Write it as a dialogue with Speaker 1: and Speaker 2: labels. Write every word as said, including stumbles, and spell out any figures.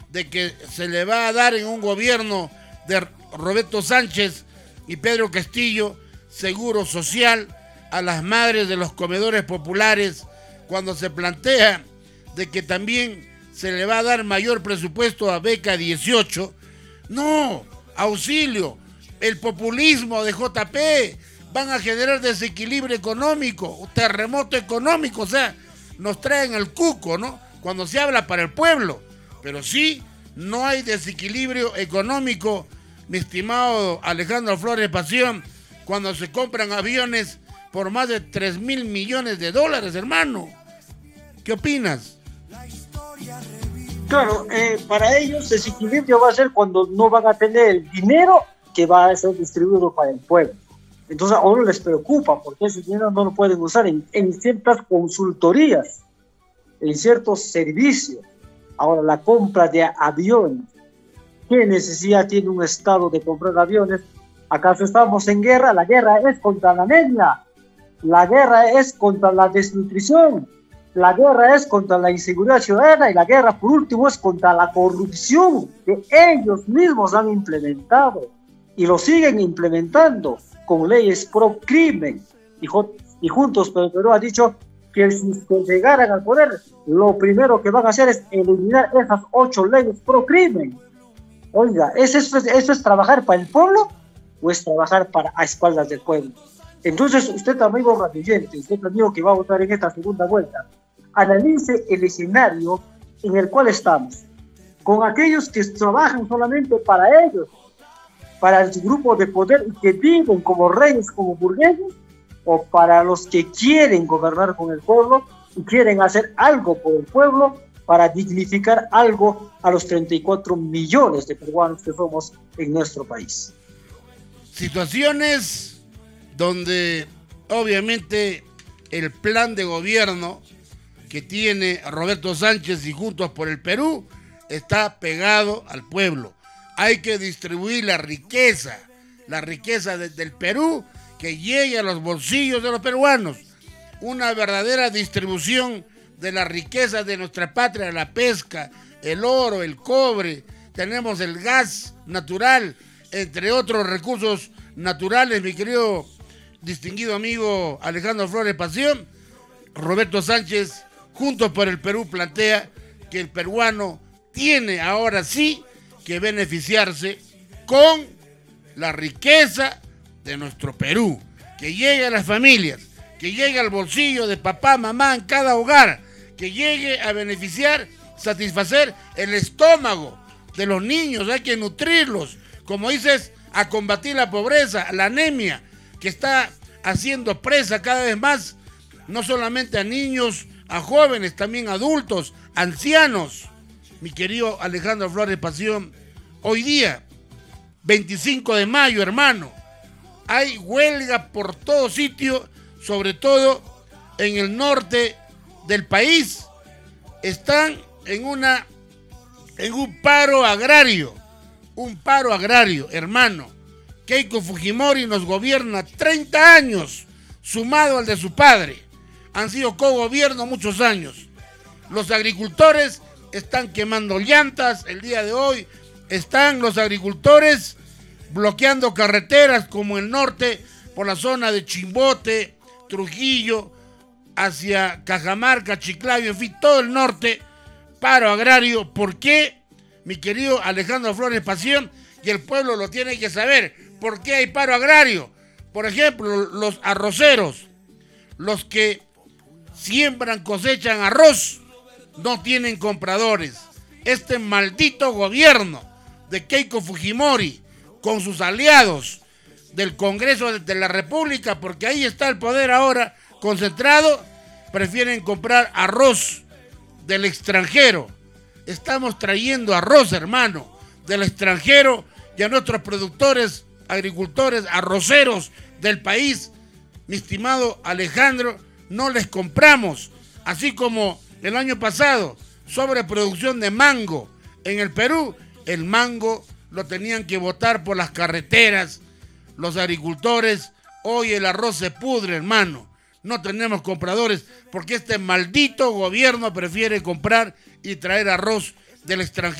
Speaker 1: de que se le va a dar en un gobierno de Roberto Sánchez y Pedro Castillo seguro social a las madres de los comedores populares, cuando se plantea de que también se le va a dar mayor presupuesto a Beca dieciocho. No, auxilio, el populismo de J P van a generar desequilibrio económico, terremoto económico, o sea, nos traen el cuco, ¿no? Cuando se habla para el pueblo, pero sí, no hay desequilibrio económico, mi estimado Alejandro Flores Pasión, cuando se compran aviones por más de tres mil millones de dólares, hermano. ¿Qué opinas?
Speaker 2: Claro, eh, para ellos desequilibrio va a ser cuando no van a tener el dinero que va a ser distribuido para el pueblo. Entonces a uno les preocupa porque ese dinero no lo pueden usar en, en ciertas consultorías, en ciertos servicios. Ahora, la compra de aviones. ¿Qué necesidad tiene un Estado de comprar aviones? ¿Acaso estamos en guerra? La guerra es contra la anemia. La guerra es contra la desnutrición. La guerra es contra la inseguridad ciudadana. Y la guerra, por último, es contra la corrupción que ellos mismos han implementado. Y lo siguen implementando con leyes pro crimen. Y, y Juntos por el Perú ha dicho que si llegaran al poder, lo primero que van a hacer es eliminar esas ocho leyes pro crimen. Oiga, ¿es eso, ¿eso es trabajar para el pueblo o es trabajar para a espaldas del pueblo? Entonces, usted, amigo radioyente, usted, amigo que va a votar en esta segunda vuelta, analice el escenario en el cual estamos, con aquellos que trabajan solamente para ellos, para el grupo de poder y que viven como reyes, como burgueses, o para los que quieren gobernar con el pueblo y quieren hacer algo por el pueblo para dignificar algo a los treinta y cuatro millones de peruanos que somos en nuestro país.
Speaker 1: Situaciones donde obviamente el plan de gobierno que tiene Roberto Sánchez y Juntos por el Perú está pegado al pueblo. Hay que distribuir la riqueza, la riqueza de, del Perú, que llegue a los bolsillos de los peruanos. Una verdadera distribución de la riqueza de nuestra patria, la pesca, el oro, el cobre, tenemos el gas natural, entre otros recursos naturales, mi querido distinguido amigo Alejandro Flores Pasión. Roberto Sánchez, Juntos por el Perú, plantea que el peruano tiene ahora sí que beneficiarse con la riqueza de nuestro Perú, que llegue a las familias, que llegue al bolsillo de papá, mamá en cada hogar, que llegue a beneficiar, satisfacer el estómago de los niños. Hay que nutrirlos, como dices, a combatir la pobreza, la anemia, que está haciendo presa cada vez más, no solamente a niños, a jóvenes, también a adultos, ancianos. Mi querido Alejandro Flores Pasión, hoy día, veinticinco de mayo, hermano, hay huelga por todo sitio, sobre todo en el norte del país. Están en una en un paro agrario, un paro agrario, hermano. Keiko Fujimori nos gobierna treinta años, sumado al de su padre. Han sido cogobierno muchos años. Los agricultores están quemando llantas el día de hoy. Están los agricultores bloqueando carreteras como el norte, por la zona de Chimbote, Trujillo, hacia Cajamarca, Chiclayo, en fin, todo el norte, paro agrario. ¿Por qué, mi querido Alejandro Flores Pasión? Y el pueblo lo tiene que saber. ¿Por qué hay paro agrario? Por ejemplo, los arroceros, los que siembran, cosechan arroz, no tienen compradores. Este maldito gobierno de Keiko Fujimori, con sus aliados del Congreso de la República, porque ahí está el poder ahora concentrado, prefieren comprar arroz del extranjero. Estamos trayendo arroz, hermano, del extranjero, y a nuestros productores, agricultores, arroceros del país, mi estimado Alejandro, no les compramos. Así como el año pasado, sobreproducción de mango en el Perú, el mango lo tenían que botar por las carreteras los agricultores. Hoy el arroz se pudre, hermano. No tenemos compradores porque este maldito gobierno prefiere comprar y traer arroz del extranjero.